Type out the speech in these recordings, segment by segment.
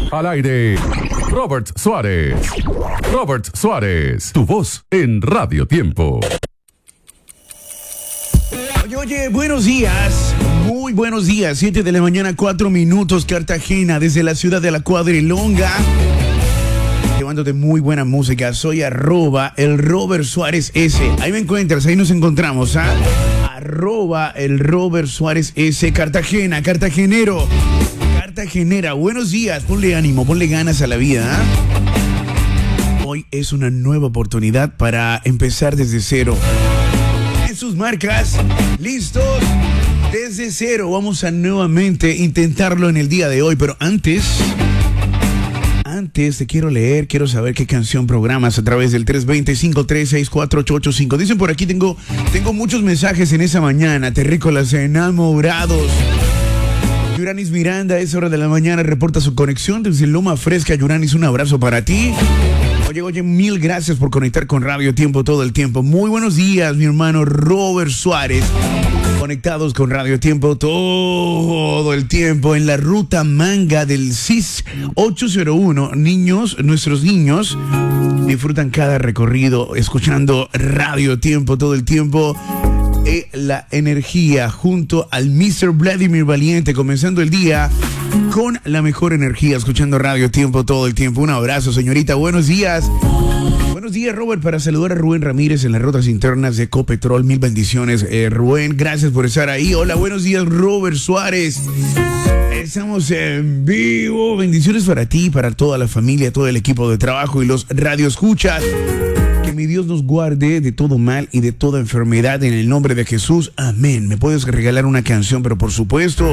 Al aire, Robert Suárez. Robert Suárez, tu voz en Radio Tiempo. Oye, buenos días, muy buenos días. 7 de la mañana, 4 minutos, Cartagena, desde la ciudad de la Cuadrilonga. Llevándote muy buena música. Soy @el Robert Suárez S. Ahí me encuentras, ahí nos encontramos, ¿ah? @el Robert Suárez S. Cartagena, cartagenero, cartagenera. Buenos días, ponle ánimo, ponle ganas a la vida, ¿ah? Hoy es una nueva oportunidad para empezar desde cero. En sus marcas, listos, desde cero. Vamos a nuevamente intentarlo en el día de hoy, pero antes te quiero saber qué canción programas a través del 320-536-4885. Dicen por aquí, tengo muchos mensajes en esa mañana. Terrícolas enamorados. Yuranis Miranda, a esa hora de la mañana, reporta su conexión desde Loma Fresca. Yuranis, un abrazo para ti. Oye, mil gracias por conectar con Radio Tiempo todo el tiempo. Muy buenos días, mi hermano Robert Suárez. Conectados con Radio Tiempo todo el tiempo en la ruta Manga del CIS 801. Nuestros niños disfrutan cada recorrido escuchando Radio Tiempo todo el tiempo. La energía junto al Mr. Vladimir Valiente, comenzando el día con la mejor energía, escuchando Radio Tiempo todo el tiempo. Un abrazo, señorita, buenos días. Buenos días, Robert, para saludar a Rubén Ramírez en las rutas internas de Ecopetrol. Mil bendiciones, Rubén, gracias por estar ahí. Hola, buenos días, Robert Suárez. Estamos en vivo. Bendiciones para ti, para toda la familia, todo el equipo de trabajo y los radioescuchas. Que mi Dios nos guarde de todo mal y de toda enfermedad en el nombre de Jesús. Amén. Me puedes regalar una canción, pero por supuesto,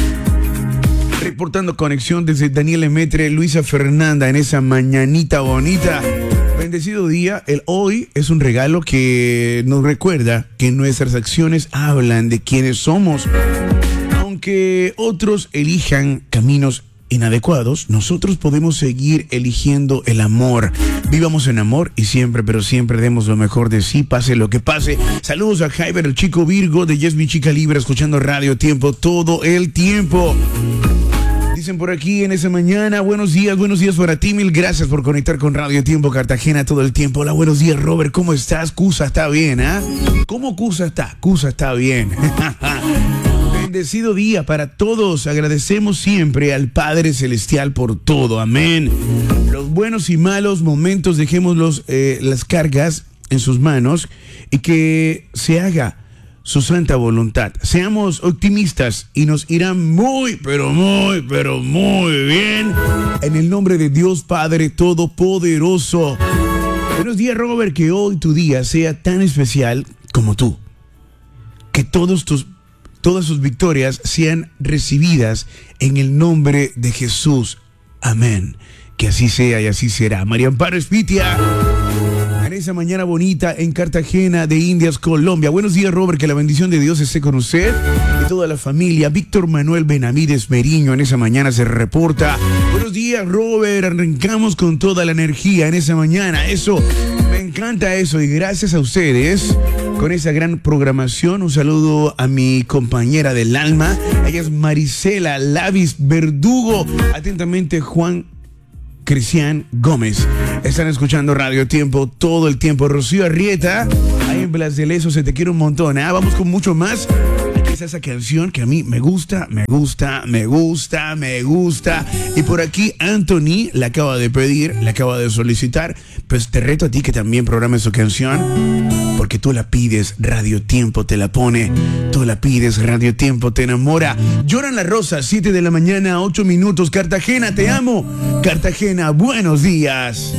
reportando conexión desde Daniel Emetre, Luisa Fernanda, en esa mañanita bonita. Bendecido día. El hoy es un regalo que nos recuerda que nuestras acciones hablan de quiénes somos. Aunque otros elijan caminos inadecuados, nosotros podemos seguir eligiendo el amor. Vivamos en amor y siempre, pero siempre demos lo mejor de sí, pase lo que pase. Saludos a Jaiber, el chico Virgo de Yes Mi Chica Libre, escuchando Radio Tiempo todo el tiempo. Dicen por aquí en esa mañana, buenos días para ti, mil gracias por conectar con Radio Tiempo Cartagena todo el tiempo. Hola, buenos días, Robert, ¿cómo estás? Cusa está bien, ¿ah? ¿Cómo Cusa está? Cusa está bien. Bendecido día para todos. Agradecemos siempre al Padre Celestial por todo. Amén. Los buenos y malos momentos dejémoslos, las cargas en sus manos y que se haga su santa voluntad. Seamos optimistas y nos irá muy, pero muy bien. En el nombre de Dios Padre Todopoderoso. Buenos días, Robert. Que hoy tu día sea tan especial como tú. Que todas sus victorias sean recibidas en el nombre de Jesús. Amén. Que así sea y así será. María Amparo Espitia, en esa mañana bonita en Cartagena de Indias, Colombia. Buenos días, Robert, que la bendición de Dios esté con usted y toda la familia. Víctor Manuel Benavides Meriño en esa mañana se reporta. Buenos días, Robert, arrancamos con toda la energía en esa mañana. Eso, me encanta eso y gracias a ustedes con esa gran programación. Un saludo a mi compañera del alma. Ella es Marisela Lavis Verdugo. Atentamente, Juan Cristian Gómez. Están escuchando Radio Tiempo todo el tiempo. Rocío Arrieta, ahí en Blas de Leso, se te quiere un montón. Vamos con mucho más. Aquí está esa canción que a mí me gusta. Y por aquí Anthony la acaba de pedir, la acaba de solicitar. Pues te reto a ti que también programes su canción, porque tú la pides, Radio Tiempo te la pone. Tú la pides, Radio Tiempo te enamora. Lloran las rosas, 7 de la mañana, 8 minutos. Cartagena, te amo. Cartagena, buenos días.